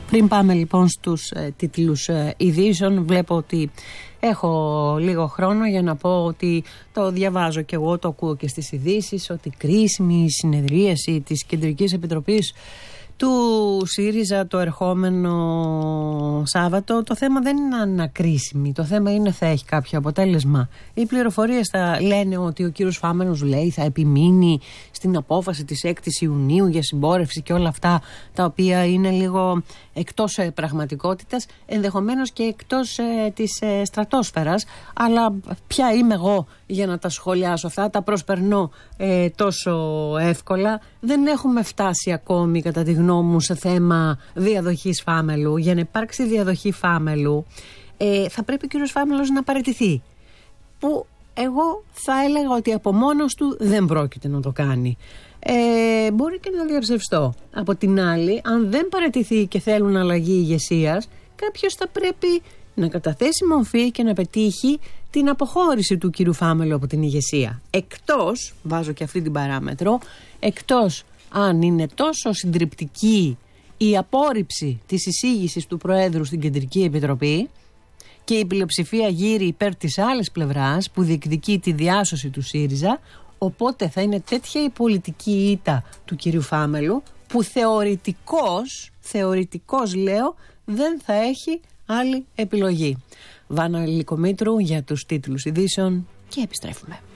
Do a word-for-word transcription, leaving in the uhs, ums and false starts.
Πριν πάμε λοιπόν στους ε, τίτλους ε, ειδήσεων, βλέπω ότι έχω λίγο χρόνο για να πω ότι το διαβάζω και εγώ, το ακούω και στις ειδήσεις, ότι κρίσιμη συνεδρίαση της Κεντρικής Επιτροπής του ΣΥΡΙΖΑ το ερχόμενο Σάββατο. Το θέμα δεν είναι ανακρίσιμη, το θέμα είναι θα έχει κάποιο αποτέλεσμα. Οι πληροφορίες θα λένε ότι ο κύριος Φάμελος λέει θα επιμείνει στην απόφαση της έκτης Ιουνίου για συμπόρευση και όλα αυτά τα οποία είναι λίγο εκτός ε, πραγματικότητας, ενδεχομένως και εκτός ε, της ε, στρατόσφαιρας, αλλά ποια είμαι εγώ για να τα σχολιάσω αυτά, τα προσπερνώ ε, τόσο εύκολα. Δεν έχουμε φτάσει ακόμη κατά τη γνώμη μου σε θέμα διαδοχής Φάμελου. Για να υπάρξει διαδοχή Φάμελου ε, θα πρέπει ο κύριος Φάμελος να παραιτηθεί, που εγώ θα έλεγα ότι από μόνος του δεν πρόκειται να το κάνει. Ε, μπορεί και να διαψευστώ. Από την άλλη, αν δεν παραιτηθεί και θέλουν αλλαγή ηγεσίας, κάποιος θα πρέπει να καταθέσει μορφή και να πετύχει την αποχώρηση του κύριου Φάμελου από την ηγεσία. Εκτός, βάζω και αυτή την παράμετρο, εκτός αν είναι τόσο συντριπτική η απόρριψη της εισήγησης του Προέδρου στην Κεντρική Επιτροπή και η πλειοψηφία γύρει υπέρ της άλλης πλευράς που διεκδικεί τη διάσωση του ΣΥΡΙΖΑ, οπότε θα είναι τέτοια η πολιτική ήττα του κυρίου Φάμελου που θεωρητικώς, θεωρητικώς λέω, δεν θα έχει άλλη επιλογή. Βάνα Λυκομήτρου για τους τίτλους ειδήσεων και επιστρέφουμε.